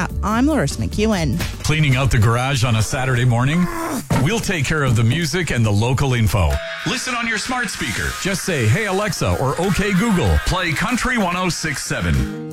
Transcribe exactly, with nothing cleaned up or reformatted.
app. I'm Larissa McEwen. Cleaning out the garage on a Saturday morning? We'll take care of the music and the local info. Listen on your smart speaker. Just say, hey Alexa, or okay Google, play Country one oh six point seven.